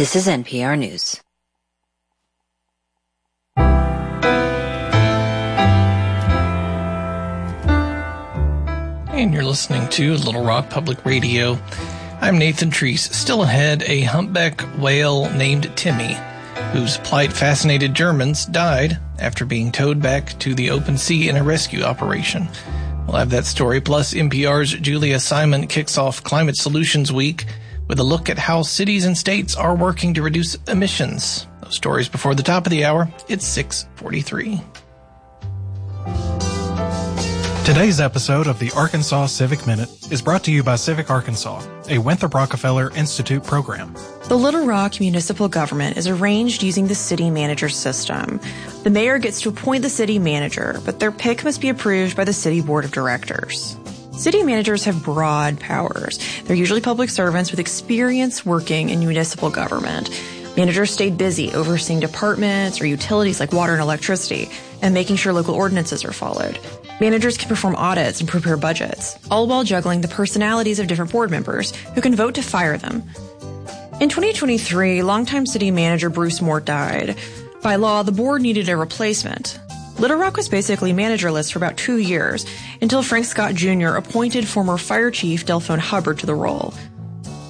This is NPR News. And you're listening to Little Rock Public Radio. I'm Nathan Treese. Still ahead, a humpback whale named Timmy, whose plight fascinated Germans, died after being towed back to the open sea in a rescue operation. We'll have that story, plus NPR's Julia Simon kicks off Climate Solutions Week with a look at how cities and states are working to reduce emissions. Those stories before the top of the hour. It's 6:43. Today's episode of the Arkansas Civic Minute is brought to you by Civic Arkansas, a Winthrop Rockefeller Institute program. The Little Rock municipal government is arranged using the city manager system. The mayor gets to appoint the city manager, but their pick must be approved by the city board of directors. City managers have broad powers. They're usually public servants with experience working in municipal government. Managers stay busy overseeing departments or utilities like water and electricity and making sure local ordinances are followed. Managers can perform audits and prepare budgets, all while juggling the personalities of different board members who can vote to fire them. In 2023, longtime city manager Bruce Mort died. By law, the board needed a replacement. Little Rock was basically managerless for about 2 years until Frank Scott Jr. appointed former fire chief Delphone Hubbard to the role.